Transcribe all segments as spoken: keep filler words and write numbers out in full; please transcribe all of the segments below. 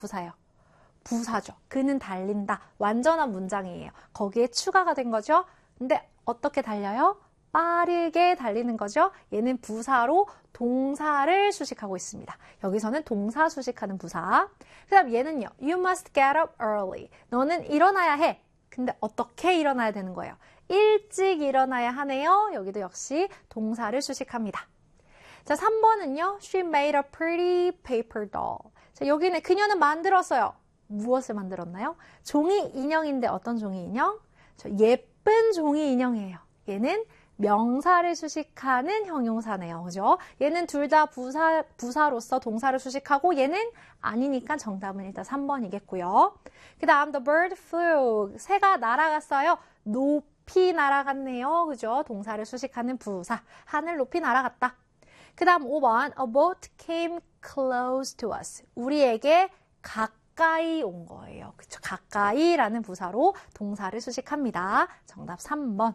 부사예요. 부사죠. 그는 달린다. 완전한 문장이에요. 거기에 추가가 된 거죠. 근데 어떻게 달려요? 빠르게 달리는 거죠. 얘는 부사로 동사를 수식하고 있습니다. 여기서는 동사 수식하는 부사. 그 다음 얘는요. You must get up early. 너는 일어나야 해. 근데 어떻게 일어나야 되는 거예요? 일찍 일어나야 하네요. 여기도 역시 동사를 수식합니다. 자, 삼 번은요. She made a pretty paper doll. 자, 여기는 그녀는 만들었어요. 무엇을 만들었나요? 종이 인형인데 어떤 종이 인형? 저 예쁜 종이 인형이에요. 얘는 명사를 수식하는 형용사네요. 그죠? 얘는 둘 다 부사, 부사로서 동사를 수식하고 얘는 아니니까 정답은 일단 삼 번이겠고요. 그 다음 the bird flew. 새가 날아갔어요. 높이 날아갔네요. 그죠? 동사를 수식하는 부사. 하늘 높이 날아갔다. 그 다음 오 번 a boat came close to us. 우리에게 가까이 온 거예요. 그쵸? 가까이라는 부사로 동사를 수식합니다. 정답 삼 번.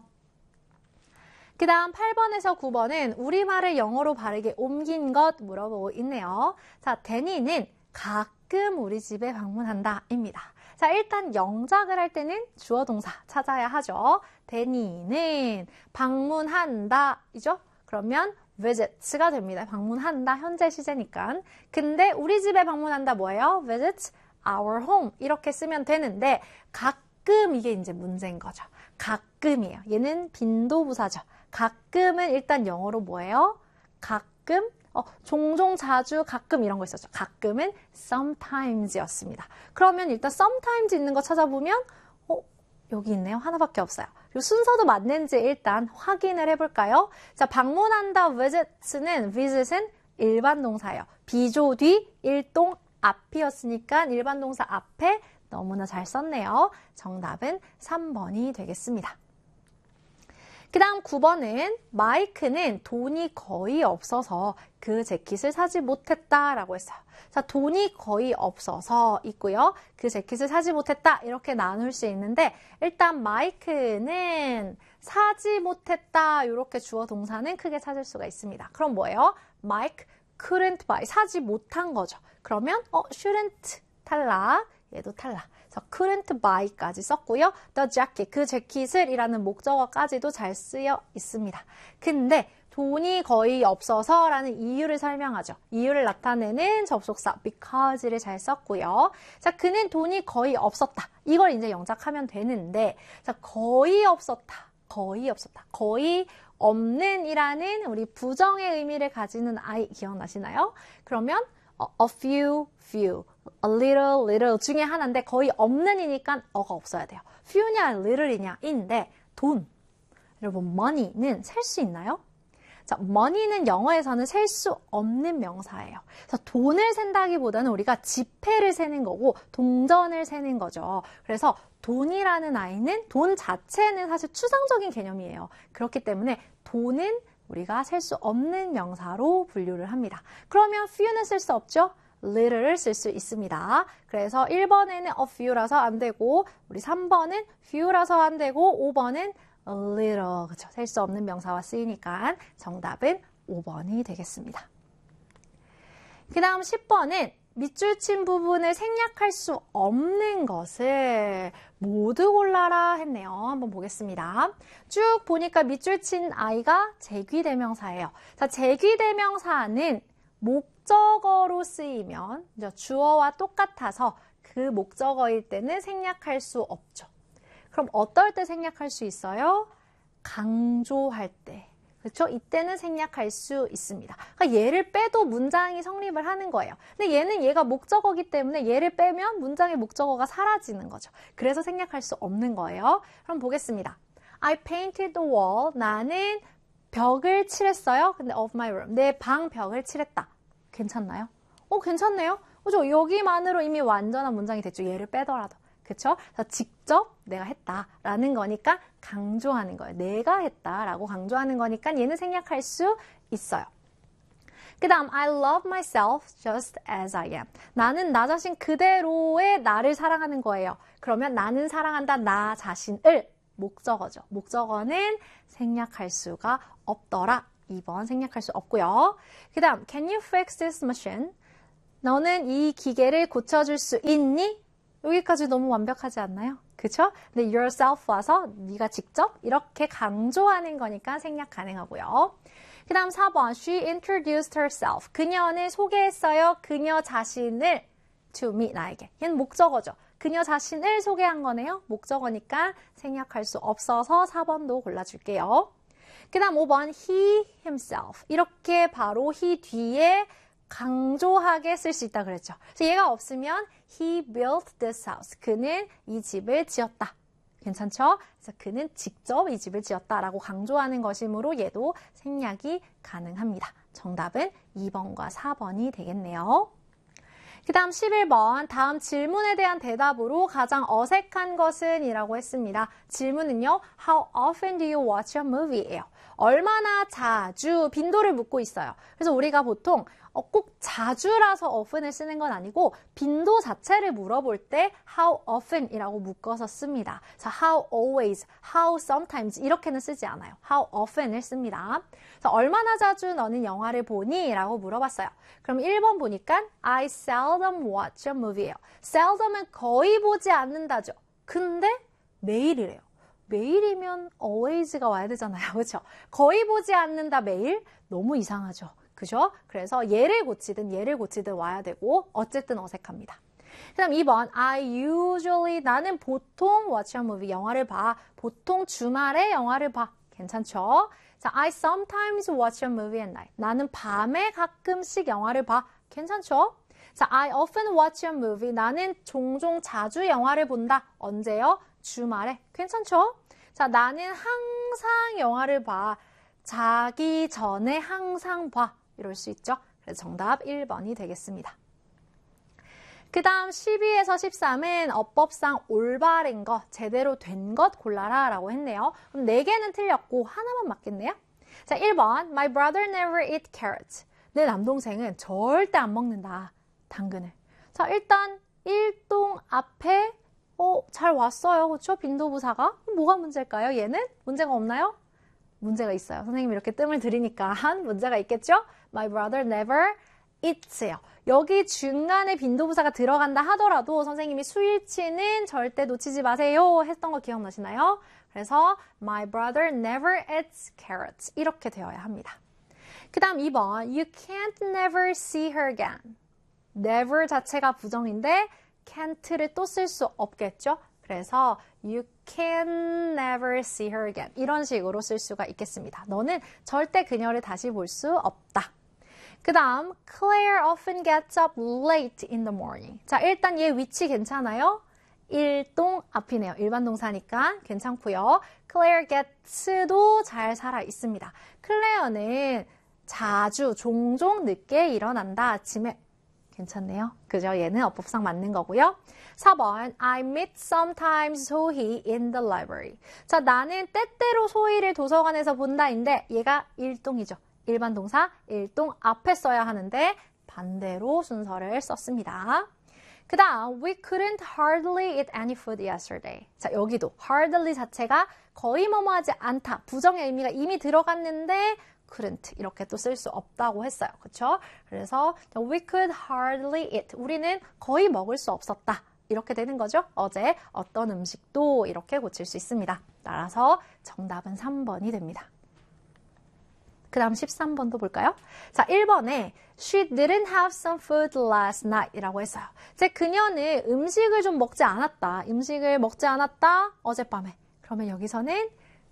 그 다음 팔 번에서 구 번은 우리말을 영어로 바르게 옮긴 것 물어보고 있네요. 자, 데니는 가끔 우리 집에 방문한다 입니다. 자, 일단 영작을 할 때는 주어 동사 찾아야 하죠. 데니는 방문한다 이죠? 그러면 visits가 됩니다. 방문한다 현재 시제니까. 근데 우리 집에 방문한다 뭐예요? visits our home 이렇게 쓰면 되는데 가끔 이게 이제 문제인 거죠. 가끔이에요. 얘는 빈도부사죠. 가끔은 일단 영어로 뭐예요? 가끔, 어, 종종, 자주, 가끔 이런 거 있었죠. 가끔은 sometimes였습니다. 그러면 일단 sometimes 있는 거 찾아보면 어, 여기 있네요. 하나밖에 없어요. 그리고 순서도 맞는지 일단 확인을 해볼까요? 자, 방문한다 visits는 visit은 일반 동사예요. 비조 뒤 일동 앞이었으니까 일반 동사 앞에 너무나 잘 썼네요. 정답은 삼 번이 되겠습니다. 그 다음 구 번은 마이크는 돈이 거의 없어서 그 재킷을 사지 못했다라고 했어요. 자, 돈이 거의 없어서 있고요. 그 재킷을 사지 못했다 이렇게 나눌 수 있는데 일단 마이크는 사지 못했다 이렇게 주어 동사는 크게 찾을 수가 있습니다. 그럼 뭐예요? Mike couldn't buy. 사지 못한 거죠. 그러면 어, shouldn't 탈락. 얘도 탈락. 그래서 couldn't buy까지 썼고요. the jacket, 그 재킷을 이라는 목적어까지도 잘 쓰여 있습니다. 근데 돈이 거의 없어서 라는 이유를 설명하죠. 이유를 나타내는 접속사 because를 잘 썼고요. 자, 그는 돈이 거의 없었다. 이걸 이제 영작하면 되는데 자, 거의 없었다. 거의 없었다. 거의 없는 이라는 우리 부정의 의미를 가지는 아이 기억나시나요? 그러면 a few, few, a little, little 중에 하나인데 거의 없는 이니까 어가 없어야 돼요. few냐, little이냐 인데 돈, 여러분 money는 셀 수 있나요? 자, money는 영어에서는 셀 수 없는 명사예요. 그래서 돈을 센다기보다는 우리가 지폐를 세는 거고 동전을 세는 거죠. 그래서 돈이라는 아이는 돈 자체는 사실 추상적인 개념이에요. 그렇기 때문에 돈은 우리가 셀 수 없는 명사로 분류를 합니다. 그러면 few는 쓸 수 없죠? little를 쓸 수 있습니다. 그래서 일 번에는 a few라서 안 되고 우리 삼 번은 few라서 안 되고 오 번은 a little, 그쵸? 셀 수 없는 명사와 쓰이니까 정답은 오 번이 되겠습니다. 그 다음 십 번은 밑줄 친 부분을 생략할 수 없는 것을 모두 골라라 했네요. 한번 보겠습니다. 쭉 보니까 밑줄 친 아이가 제귀대명사예요. 자, 제귀대명사는 목적어로 쓰이면 주어와 똑같아서 그 목적어일 때는 생략할 수 없죠. 그럼 어떨 때 생략할 수 있어요? 강조할 때. 그렇죠? 이때는 생략할 수 있습니다. 그러니까 얘를 빼도 문장이 성립을 하는 거예요. 근데 얘는 얘가 목적어기 때문에 얘를 빼면 문장의 목적어가 사라지는 거죠. 그래서 생략할 수 없는 거예요. 그럼 보겠습니다. I painted the wall. 나는 벽을 칠했어요. 근데 of my room. 내 방 벽을 칠했다. 괜찮나요? 어, 괜찮네요. 그죠? 여기만으로 이미 완전한 문장이 됐죠. 얘를 빼더라도. 그쵸? 직접 내가 했다라는 거니까 강조하는 거예요. 내가 했다라고 강조하는 거니까 얘는 생략할 수 있어요. 그 다음 I love myself just as I am. 나는 나 자신 그대로의 나를 사랑하는 거예요. 그러면 나는 사랑한다 나 자신을 목적어죠. 목적어는 생략할 수가 없더라. 이 번 생략할 수 없고요. 그 다음 Can you fix this machine? 너는 이 기계를 고쳐줄 수 있니? 여기까지 너무 완벽하지 않나요? 그쵸? 근데 yourself 와서 네가 직접 이렇게 강조하는 거니까 생략 가능하고요. 그 다음 사 번 She introduced herself. 그녀는 소개했어요. 그녀 자신을 to me, 나에게. 얘는 목적어죠. 그녀 자신을 소개한 거네요. 목적어니까 생략할 수 없어서 사 번도 골라줄게요. 그 다음 오 번 he himself. 이렇게 바로 he 뒤에 강조하게 쓸 수 있다 그랬죠. 그래서 얘가 없으면 he built this house. 그는 이 집을 지었다. 괜찮죠? 그래서 그는 직접 이 집을 지었다라고 강조하는 것이므로 얘도 생략이 가능합니다. 정답은 이 번과 사 번이 되겠네요. 그 다음 십일 번 다음 질문에 대한 대답으로 가장 어색한 것은 이라고 했습니다. 질문은요. How often do you watch a movie? 예요. 얼마나 자주 빈도를 묻고 있어요. 그래서 우리가 보통 꼭 자주라서 often을 쓰는 건 아니고 빈도 자체를 물어볼 때 how often 이라고 묶어서 씁니다. 자, how always, how sometimes 이렇게는 쓰지 않아요. how often을 씁니다. 그래서 얼마나 자주 너는 영화를 보니? 라고 물어봤어요. 그럼 일 번 보니까 I seldom watch a movie예요. seldom은 거의 보지 않는다죠. 근데 매일이래요. 매일이면 always가 와야 되잖아요. 그렇죠? 거의 보지 않는다 매일? 너무 이상하죠. 그죠? 그래서 얘를 고치든 얘를 고치든 와야 되고 어쨌든 어색합니다. 그 다음 이 번 I usually 나는 보통 watch a movie 영화를 봐. 보통 주말에 영화를 봐. 괜찮죠? 자, I sometimes watch a movie at night. 나는 밤에 가끔씩 영화를 봐. 괜찮죠? 자, I often watch a movie. 나는 종종 자주 영화를 본다. 언제요? 주말에. 괜찮죠? 자, 나는 항상 영화를 봐. 자기 전에 항상 봐. 이럴 수 있죠? 그래서 정답 일 번이 되겠습니다. 그 다음 십이에서 십삼은 어법상 올바른 것, 제대로 된 것 골라라 라고 했네요. 그럼 네 개는 틀렸고 하나만 맞겠네요? 자, 일 번 My brother never eat carrots. 내 남동생은 절대 안 먹는다. 당근을. 자, 일단 일동 앞에 어, 잘 왔어요. 그렇죠? 빈도부사가. 뭐가 문제일까요? 얘는? 문제가 없나요? 문제가 있어요. 선생님이 이렇게 뜸을 들이니까 한 문제가 있겠죠? My brother never eats예요. 여기 중간에 빈도부사가 들어간다 하더라도 선생님이 수일치는 절대 놓치지 마세요 했던 거 기억나시나요? 그래서 My brother never eats carrots 이렇게 되어야 합니다. 그 다음 이 번 You can't never see her again. never 자체가 부정인데 can't를 또 쓸 수 없겠죠? 그래서 you can never see her again. 이런 식으로 쓸 수가 있겠습니다. 너는 절대 그녀를 다시 볼 수 없다. 그 다음 Claire often gets up late in the morning. 자, 일단 얘 위치 괜찮아요? 일동 앞이네요. 일반 동사니까 괜찮고요. Claire gets도 잘 살아 있습니다. 클레어는 자주, 종종 늦게 일어난다. 아침에. 괜찮네요. 그죠? 얘는 어법상 맞는 거고요. 사 번 I meet sometimes 소희 in the library. 자, 나는 때때로 소희를 도서관에서 본다인데 얘가 일동이죠. 일반 동사 일동 앞에 써야 하는데 반대로 순서를 썼습니다. 그 다음 We couldn't hardly eat any food yesterday. 자, 여기도 hardly 자체가 거의 뭐뭐하지 않다. 부정의 의미가 이미 들어갔는데 couldn't 이렇게 또 쓸 수 없다고 했어요. 그렇죠? 그래서 we could hardly eat. 우리는 거의 먹을 수 없었다. 이렇게 되는 거죠. 어제 어떤 음식도 이렇게 고칠 수 있습니다. 따라서 정답은 삼 번이 됩니다. 그 다음 십삼 번도 볼까요? 자, 일 번에 She didn't have some food last night 이라고 했어요. 제 그녀는 음식을 좀 먹지 않았다. 음식을 먹지 않았다. 어젯밤에. 그러면 여기서는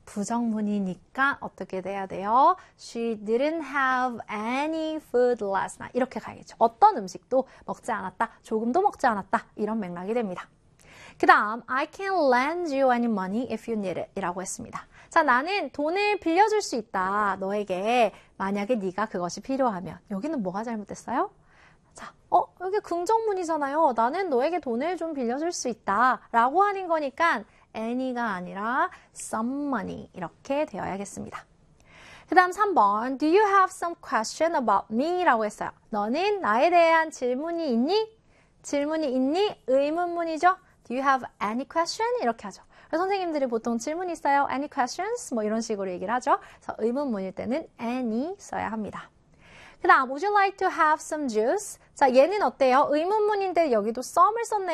부정문이니까 어떻게 돼야 돼요? She didn't have any food last night. 이렇게 가야겠죠. 어떤 음식도 먹지 않았다. 조금도 먹지 않았다. 이런 맥락이 됩니다. 그 다음 I can lend you any money if you need it 이라고 했습니다. 자, 나는 돈을 빌려줄 수 있다. 너에게 만약에 네가 그것이 필요하면. 여기는 뭐가 잘못됐어요? 자, 어, 여기 긍정문이잖아요. 나는 너에게 돈을 좀 빌려줄 수 있다. 라고 하는 거니까 any가 아니라 some money 이렇게 되어야겠습니다. 그 다음 삼 번 Do you have some question about me? 라고 했어요. 너는 나에 대한 질문이 있니? 질문이 있니? 의문문이죠. Do you have any question? 이렇게 하죠. 그래서 선생님들이 보통 질문 있어요? Any questions? 뭐 이런 식으로 얘기를 하죠. 그래서 의문문일 때는 any 써야 합니다. 그 다음, would you like to have some juice? 자, 얘는 어때요? 의문문인데 여기도 some을 썼네요.